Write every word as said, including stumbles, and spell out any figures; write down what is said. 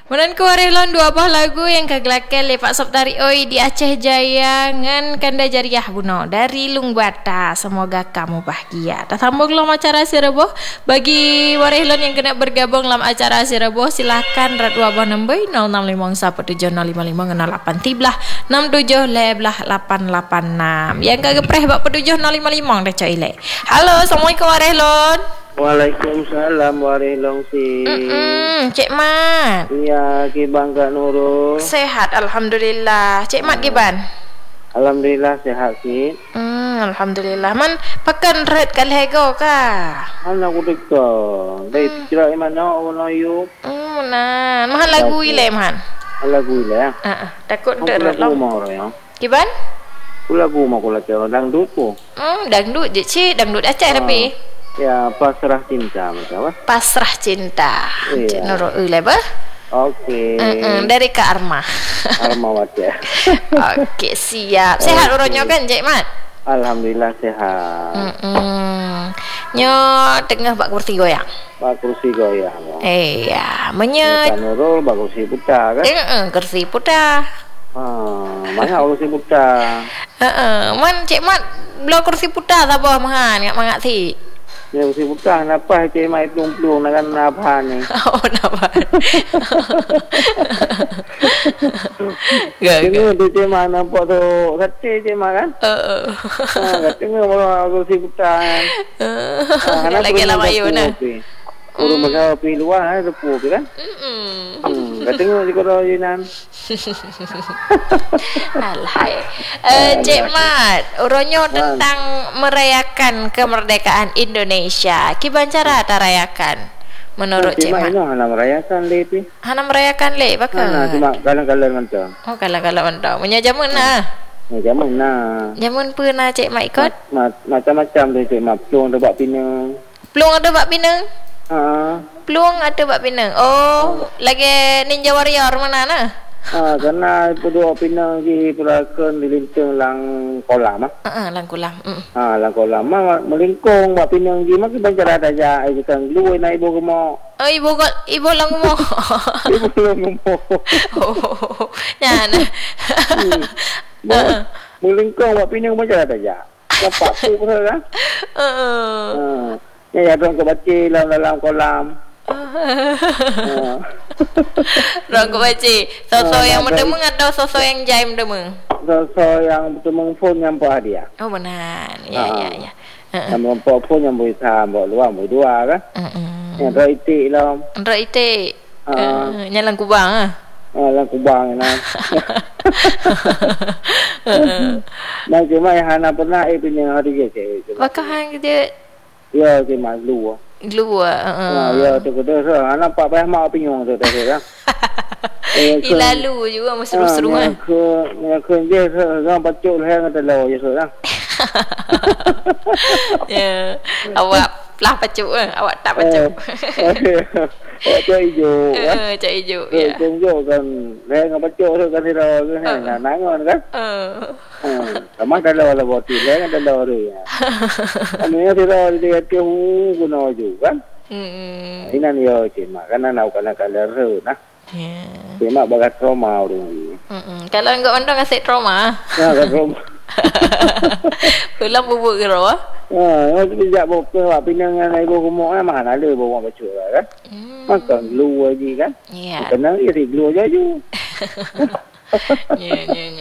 Menan ku warelon dua buah lagu yang kagelakan lepak sop dari oi di Aceh Jaya ngan kanda jariah buno dari Lung Bata. Semoga kamu bahagia. Dah sambung dalam acara Sireboh. Bagi warelon yang kena bergabung dalam acara Sireboh, silakan rat dua buah nombor nol enam lima satu tujuh nol lima lima nol lapan tiblah enam tujuh leblah lapan lapan enam. Yang kagak preh bak petujuh nol lima lima dah coy le. Halo, assalamualaikum warelon. Waalaikumsalam warahmatullahi si. Mm-mm, Cik Mat. Iya, Kibang Kak Nurul. Sehat, alhamdulillah. Cik Mat Giban. Alhamdulillah sehat sih. Hmm, alhamdulillah. Man pakan red kalhego ka. Mana aku deka. Dari cerai mana orang ayu. Hmm, nah, mahal lagu ile man. Lagu ile ya. Ah, uh, takut dak red lagu long. mau ya. Giban? Ku lagu mau ku lagu dangdut ku. Hmm, dangdut je cik, dangdut Aceh tapi. Ya, pasrah cinta macam apa? Pasrah cinta. Iya. Cik Nurul ile ba? Okey. Uh-uh, dari Kak Arma. Arma Wati. Okey, siap. Sehat orangnya kan, Cik Mat? Alhamdulillah sehat. Hmm. Nyo tengah bak kursi goyang. Bak kursi goyang. Iya, menye Kak Nurul bak kursi putar kan? Eh, kursi putih. Ah, mana kursi putar? Heeh, man Cik Mat belum kursi putih tak apa mahan, ngak mangak si. Ya kursi putar napa cik mai plung-plung dengan napa ni? Oh, napa? Gak, Tengok tu cik mai nampak tu kate cik mai kan? Heeh. Ha, tengok bawa kursi putar kan? Ha, lagi lama ayu nah. Urung macam pergi luar eh, tepu ke kan? Hmm. Hmm, kat tengok di kota Yunan. Alhai. Eh, Cik Mat, uronyo tentang merayakan kemerdekaan Indonesia. Kiban cara tak rayakan menurut Cik Mat? Cik Mat nak merayakan le pi. Hana merayakan le bakal. Nah, cuma kalang-kalang macam. Oh, kalau-kalau mentau. Punya jamun nah. Ni jamun nah. Jamun pun nah Cik Mat ikut? Macam-macam tu cik Mat. Plung ada buat pinang. Pelung ada bak pinang? Ha. Peluang ada bak pinang. Oh, lagi Ninja Warrior mana nah? Ha, kerana kedua pinang di perakan di lintang lang kolam ah. Ha, uh-uh, lang kolam. Mm. Ha, lang kolam mah melingkung buat pinang di mak kita cara aja ai kita lu na ibu mo. Oh, ibu kok ibu lang mo. Ibu lang mo. Oh, yan. Hmm. Melingkung buat pinang macam aja. Lepas tu betul kan? Uh. Ha. Ya dong ke baca dalam dalam kolam. Rong ko baca. Sosok yang mendemeng atau sosok yang jaim demeng? Sosok yang betul phone yang buat dia. Oh, benar. Ya, ya, ya. Yang mempunyai phone yang boleh tham, boleh luar, boleh dua kan? Yang rai itik lah. Rai itik. Nyalang kubang ah. Ah, lang kubang na. Nah, cuma yang hana pernah eh punya hari ke. Bakal hang dia ya cuma lu. Lu ah. Ah, ya tu kita so, anak pak payah mau pinyong tu tu kan. Ilalu juga mesti seru ah. Ke ya ke dia orang bacuk hang ada lo je so kan. Ya, awak lah pacuk eh, awak tak pacuk. Awak cak hijau kan? Eh, cak hijau ya. Tunjuk kan, hang bacuk tu kan dia kan nangon kan? Eh. Sama kalau lah buat tu, hang ada lo tu ya. Anu dia dia dia guna juga kan? Hmm. Ini dia cuma kan nak kena kalah tu nah. Ya. Cuma bagai trauma orang. Hmm. Kalau enggak orang kasih trauma. Ya, trauma. Pulang bubuk ke rawa? Ha, sejak bawa pinangan ibu kumuk kan mana ada bawa baju kan? Hmm. Makan glue lagi kan? Ya. Kena iri glue aja. Ya, ya, ya.